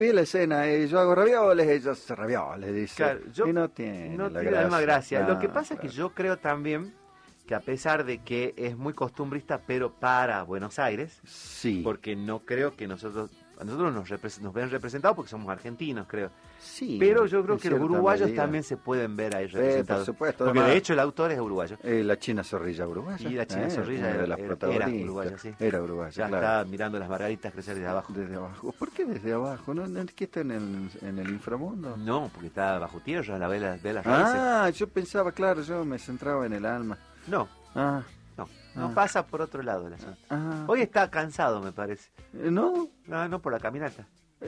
vi la escena, yo hago ravioles, ellos hacen ravioles, dice. Claro, y no tiene la misma gracia. No, Lo que pasa es que yo creo también que a pesar de que es muy costumbrista, pero para Buenos Aires, sí. porque no creo que a nosotros nos ven representados porque somos argentinos, creo. Sí, pero yo creo que los uruguayos medida. También se pueden ver ahí representados. Por supuesto. Porque además, de hecho el autor es uruguayo. La China Zorrilla uruguaya. Y la China Zorrilla una de las protagonistas. era uruguaya, sí. Era uruguaya, ya claro. está mirando las margaritas crecer desde abajo. Desde abajo. ¿Por qué desde abajo? ¿No, ¿Qué está en el inframundo? No, porque está bajo tierra, ve las raíces. Ah, yo pensaba, claro, yo me centraba en el alma. No. No pasa por otro lado el asunto. Hoy está cansado, me parece. ¿No? No por la caminata.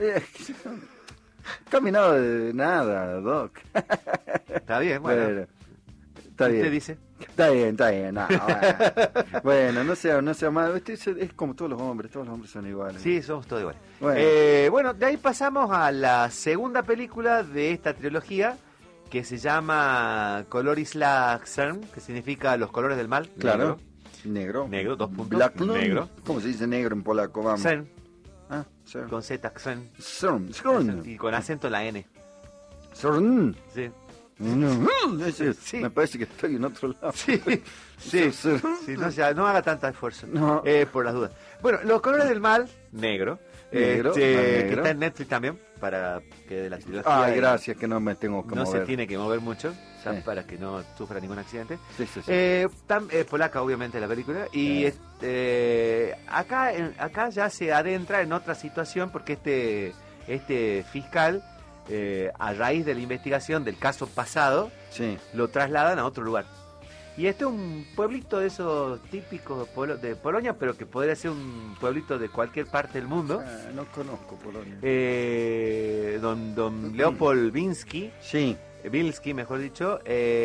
Caminado de nada, Doc. Está bien, bueno. Está bien. ¿Usted dice? Está bien. No, bueno, no sea malo. Es como todos los hombres son iguales. Sí, somos todos iguales. Bueno, de ahí pasamos a la segunda película de esta trilogía, que se llama Coloris Laxern, que significa los colores del mal. Claro. Negro. 2 puntos. Black negro. ¿Cómo se dice negro en polaco? Vamos. Xen. Xen. Con Z, Xen. Xen. Y con acento en la N. Xen. Sí. Sí. Me parece que estoy en otro lado. Sí, no haga tanto esfuerzo. Por las dudas. Bueno, los colores del mal, negro. Que está en Netflix también, para que de la trilogía. Gracias, que no me tengo que mover. No se tiene que mover mucho, para que no sufra ningún accidente. Sí. Polaca, obviamente, la película. Y acá ya se adentra en otra situación, porque este fiscal, a raíz de la investigación del caso pasado, lo trasladan a otro lugar. Y este es un pueblito de esos típicos de Polonia, pero que podría ser un pueblito de cualquier parte del mundo. No conozco Polonia. Don Leopold Bielski, mejor dicho,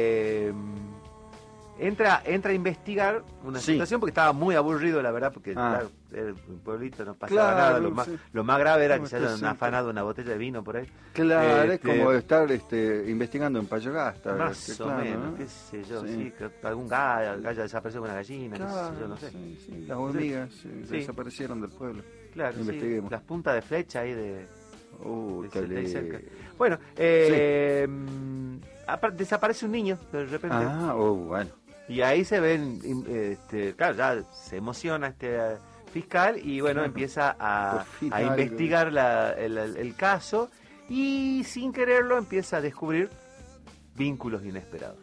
entra a investigar una situación porque estaba muy aburrido, la verdad, porque claro, era un pueblito, no pasaba nada. Lo más grave era que se hayan afanado una botella de vino por ahí. Claro, es como estar investigando en Payogasta. Más o menos, ¿no? Qué sé yo, que algún gallo desapareció con una gallina, qué sé yo, no sé. Las hormigas desaparecieron del pueblo. Claro, las puntas de flecha ahí de cerca. Bueno, desaparece un niño de repente. Bueno. Y ahí se ven, claro, ya se emociona este fiscal y bueno, empieza a investigar el caso y sin quererlo empieza a descubrir vínculos inesperados.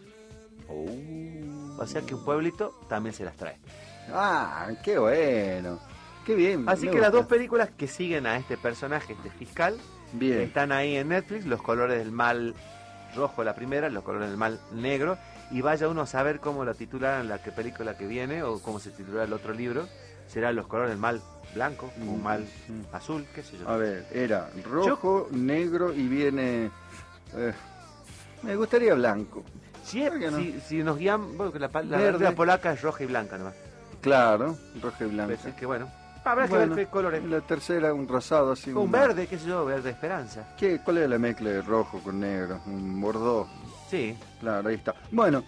O sea que un pueblito también se las trae. Qué bueno. Qué bien. Así que las dos películas que siguen a este personaje, este fiscal, están ahí en Netflix. Los colores del mal rojo la primera, los colores del mal negro. Y vaya uno a saber cómo lo titularán la película que viene o cómo se titulará el otro libro. Será los colores del mal blanco o mal azul, qué sé yo. A ver, era rojo, negro y viene... me gustaría blanco. Si nos guían... Bueno, la bandera polaca es roja y blanca nomás. Claro, roja y blanca. Así que bueno, habrá que ver qué colores. La tercera, un rosado así. Un verde, qué sé yo, verde esperanza. ¿Cuál es la mezcla de rojo con negro? Un bordeaux. Sí. Claro, ahí está. Bueno,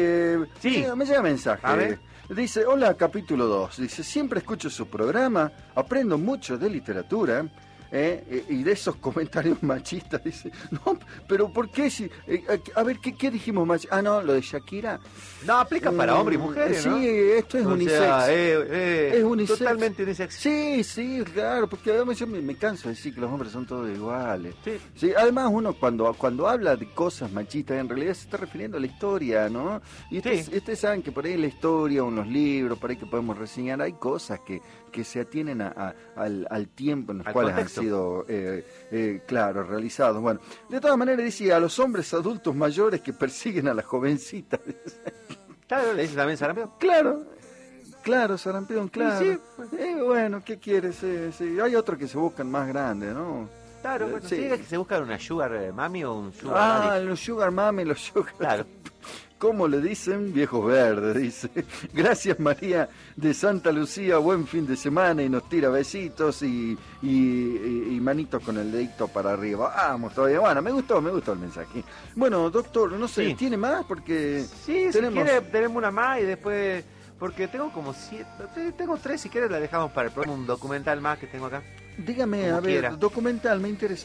me llega mensaje. A ver. Dice, hola, capítulo 2. Dice, siempre escucho su programa, aprendo mucho de literatura. Y de esos comentarios machistas. Dice, no, pero ¿por qué? A ver, ¿qué dijimos machistas? No, lo de Shakira. No, aplica para hombres y mujeres, ¿no? Sí, esto es unisex. Es unisex. Totalmente unisex. Sí, claro, porque además yo me canso de decir que los hombres son todos iguales. Sí, además uno cuando habla de cosas machistas, en realidad se está refiriendo a la historia, ¿no? Y ustedes saben que por ahí en la historia o en los libros, por ahí que podemos reseñar, hay cosas que se atienen al tiempo en los cuales han sido, claro, realizados. Bueno, de todas maneras dice, a los hombres adultos mayores que persiguen a las jovencitas. Claro, le dice también Sarampión. Claro, Sarampión, claro. Sí. Bueno, ¿qué quieres? Sí. Hay otros que se buscan más grandes, ¿no? Claro, bueno, que se buscan una sugar mami o un sugar daddy. Los sugar mami, los sugar... Claro. ¿Cómo le dicen? Viejos verdes, dice. Gracias, María de Santa Lucía, buen fin de semana, y nos tira besitos y manitos con el dedito para arriba. Vamos todavía. Bueno, me gustó el mensaje. Bueno, doctor, no sé, ¿tiene más? Porque tenemos... si quiere, tenemos una más y después... Porque tengo como 7, tengo 3, si quieres la dejamos para el próximo, un documental más que tengo acá. Dígame, como a ver, documental, me interesa.